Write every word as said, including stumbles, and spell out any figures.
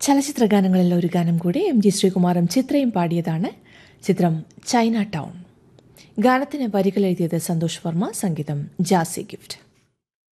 ചലച്ചിത്ര ഗാനങ്ങളിൽ ഒരു ഗാനം കൂടി എം ജി ശ്രീകുമാറും ചിത്രയും പാടിയതാണ്. ചിത്രം ചൈന ടൗൺ. ഗാനത്തിന് വരികൾ എഴുതിയത് സന്തോഷ് വർമ്മ, സംഗീതം ജാസി ഗിഫ്റ്റ്.